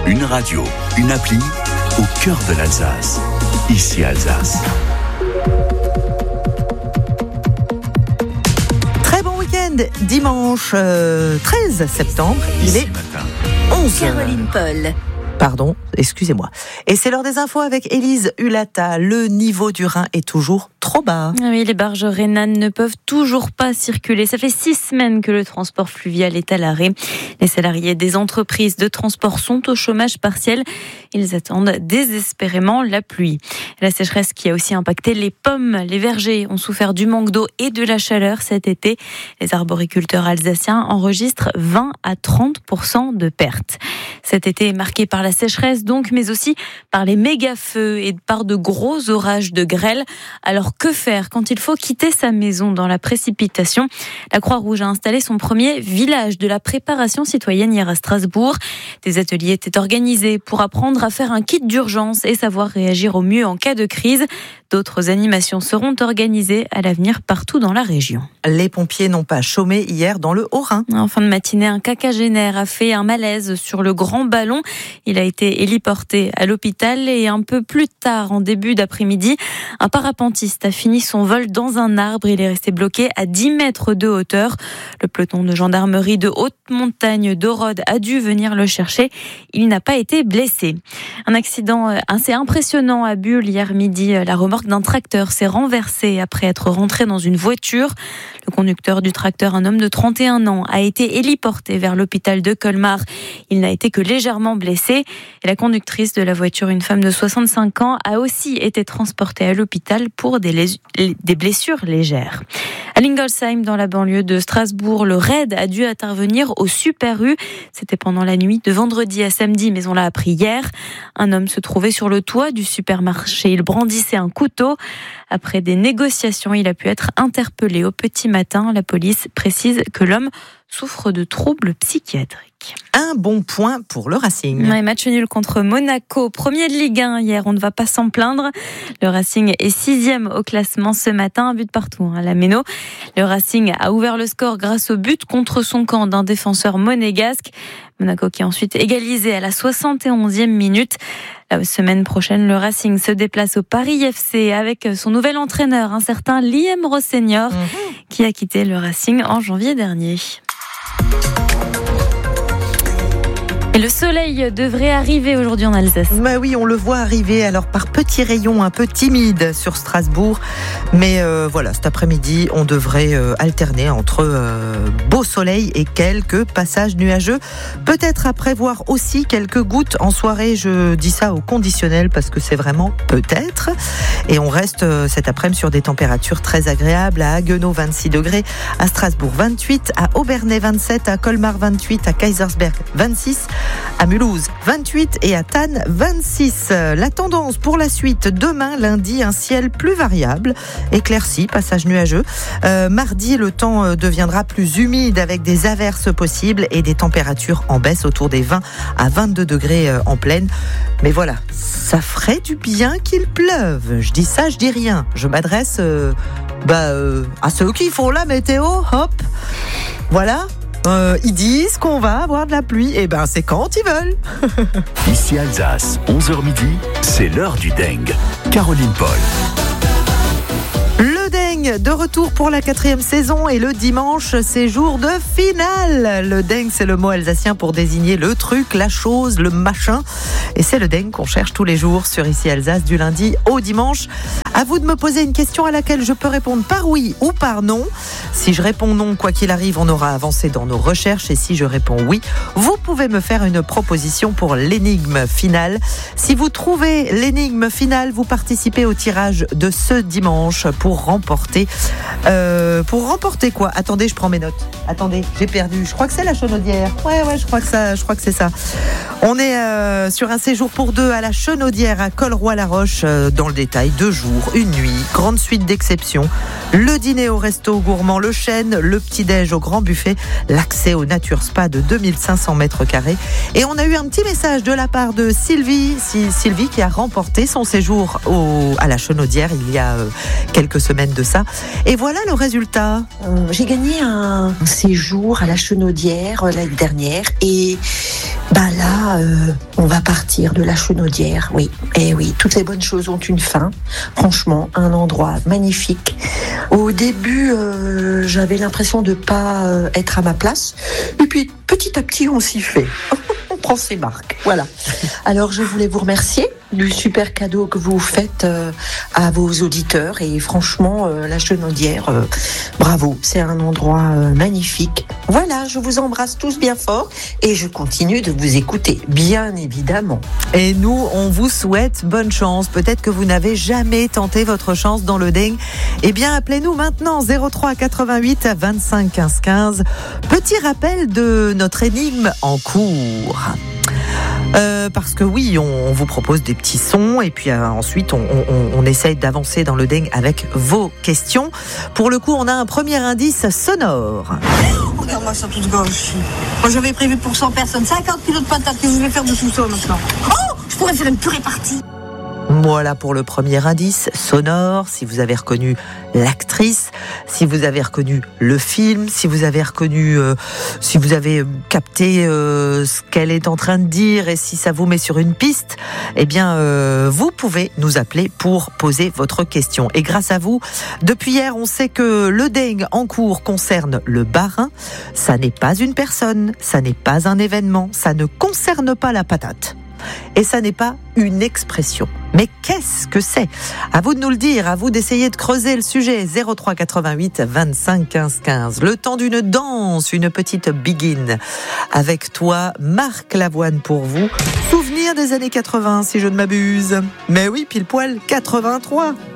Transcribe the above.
Une radio, une appli, au cœur de l'Alsace. Ici Alsace. Très bon week-end, dimanche 13 septembre, il est 11h. Caroline Paul. Pardon, excusez-moi. Et c'est l'heure des infos avec Élise Hulata. Le niveau du Rhin est toujours trop bas. Oui, les barges rhénanes ne peuvent toujours pas circuler. Ça fait 6 semaines que le transport fluvial est à l'arrêt. Les salariés des entreprises de transport sont au chômage partiel. Ils attendent désespérément la pluie. La sécheresse qui a aussi impacté les pommes. Les vergers ont souffert du manque d'eau et de la chaleur cet été. Les arboriculteurs alsaciens enregistrent 20 à 30% de pertes. Cet été est marqué par la sécheresse donc, mais aussi par les méga-feux et par de gros orages de grêle. Alors que faire quand il faut quitter sa maison dans la précipitation ? La Croix-Rouge a installé son premier village de la préparation citoyenne hier à Strasbourg. Des ateliers étaient organisés pour apprendre à faire un kit d'urgence et savoir réagir au mieux en cas de crise. D'autres animations seront organisées à l'avenir partout dans la région. Les pompiers n'ont pas chômé hier dans le Haut-Rhin. En fin de matinée, un quinquagénaire a fait un malaise sur le Grand Ballon. Il a été héliporté à l'hôpital et un peu plus tard, en début d'après-midi, un parapentiste a fini son vol dans un arbre. Il est resté bloqué à 10 mètres de hauteur. Le peloton de gendarmerie de haute montagne d'Orode a dû venir le chercher. Il n'a pas été blessé. Un accident assez impressionnant à Bulle hier midi. La remorque d'un tracteur s'est renversée après être rentré dans une voiture. Le conducteur du tracteur, un homme de 31 ans, a été héliporté vers l'hôpital de Colmar. Il n'a été que légèrement blessé. Et la conductrice de la voiture, une femme de 65 ans, a aussi été transportée à l'hôpital pour des blessures légères. À Lingolsheim, dans la banlieue de Strasbourg, le raid a dû intervenir au Super U. C'était pendant la nuit de vendredi à samedi, mais on l'a appris hier. Un homme se trouvait sur le toit du supermarché. Il brandissait un couteau. Après des négociations, il a pu être interpellé au petit matin. La police précise que l'homme souffre de troubles psychiatriques. Un bon point pour le Racing. Ouais, match nul contre Monaco, premier de Ligue 1 hier, on ne va pas s'en plaindre. Le Racing est 6e au classement ce matin, un but partout à la Méno. Le Racing a ouvert le score grâce au but contre son camp d'un défenseur monégasque. Monaco qui a ensuite égalisé à la 71e minute. La semaine prochaine, le Racing se déplace au Paris FC avec son nouvel entraîneur, un certain Liam Rossenior, qui a quitté le Racing en janvier dernier. Et le soleil devrait arriver aujourd'hui en Alsace. Bah oui, on le voit arriver alors par petits rayons un peu timides sur Strasbourg. Mais voilà, cet après-midi, on devrait alterner entre beau soleil et quelques passages nuageux. Peut-être à prévoir aussi quelques gouttes en soirée. Je dis ça au conditionnel parce que c'est vraiment peut-être. Et on reste cet après-midi sur des températures très agréables. À Haguenau, 26 degrés. À Strasbourg, 28. À Obernai, 27. À Colmar, 28. À Kaisersberg, 26. À Mulhouse, 28 et à Thann, 26. La tendance pour la suite, demain, lundi, un ciel plus variable, éclairci, passage nuageux. Mardi, le temps deviendra plus humide avec des averses possibles et des températures en baisse autour des 20 à 22 degrés en pleine. Mais voilà, ça ferait du bien qu'il pleuve. Je dis ça, je dis rien. Je m'adresse à ceux qui font la météo, hop, voilà. Ils disent qu'on va avoir de la pluie, et ben c'est quand ils veulent. Ici Alsace, 11h midi, c'est l'heure du Dengue. Caroline Paul. Le Dengue de retour pour la 4e saison et le dimanche, c'est jour de finale. Le Dengue, c'est le mot alsacien pour désigner le truc, la chose, le machin. Et c'est le Dengue qu'on cherche tous les jours sur Ici Alsace du lundi au dimanche. À vous de me poser une question à laquelle je peux répondre par oui ou par non. Si je réponds non, quoi qu'il arrive, on aura avancé dans nos recherches. Et si je réponds oui, vous pouvez me faire une proposition pour l'énigme finale. Si vous trouvez l'énigme finale, vous participez au tirage de ce dimanche pour remporter quoi ? Attendez, je prends mes notes. Attendez, j'ai perdu. Je crois que c'est la Chenaudière. Ouais, je crois que c'est ça. On est sur un séjour pour 2 à la Chenaudière à Colroy-la-Roche. Dans le détail, 2 jours, 1 nuit, grande suite d'exceptions. Le dîner au resto gourmand Le Chêne, le petit-déj au grand buffet, l'accès au Nature Spa de 2500 mètres carrés. Et on a eu un petit message de la part de Sylvie qui a remporté son séjour à la Chenaudière il y a quelques semaines de ça. Et voilà le résultat. J'ai gagné un séjour à la Chenaudière l'année dernière et On va partir de la Chenaudière, oui. Et oui, toutes les bonnes choses ont une fin. Franchement, un endroit magnifique. Au début, j'avais l'impression de pas être à ma place. Et puis, petit à petit, on s'y fait. On prend ses marques, voilà. Alors, je voulais vous remercier du super cadeau que vous faites à vos auditeurs. Et franchement, la Chenaudière, bravo, c'est un endroit magnifique. Voilà, je vous embrasse tous bien fort et je continue de vous écouter, bien évidemment. Et nous, on vous souhaite bonne chance. Peut-être que vous n'avez jamais tenté votre chance dans le dengue. Eh bien, appelez-nous maintenant 03 88 25 15 15. Petit rappel de notre énigme en cours. Parce que oui, on vous propose des petits sons et puis ensuite on essaye d'avancer dans le dengue avec vos questions. Pour le coup, on a un premier indice sonore. Regarde-moi ça toute gauche. Moi j'avais prévu pour 100 personnes, 50 kilos de patates que je vais faire de tout ça maintenant. Oh, je pourrais faire une purée partie. Voilà pour le premier indice sonore. Si vous avez reconnu l'actrice, si vous avez reconnu le film, si vous avez reconnu, si vous avez capté ce qu'elle est en train de dire et si ça vous met sur une piste, eh bien, vous pouvez nous appeler pour poser votre question. Et grâce à vous, depuis hier, on sait que le dengue en cours concerne le Bas-Rhin. Ça n'est pas une personne, ça n'est pas un événement, ça ne concerne pas la patate. Et ça n'est pas une expression. Mais qu'est-ce que c'est ? À vous de nous le dire, à vous d'essayer de creuser le sujet. 03 88 25 15 15. Le temps d'une danse, une petite begin. Avec toi, Marc Lavoine pour vous. Souvenir des années 80, si je ne m'abuse. Mais oui, pile poil 83.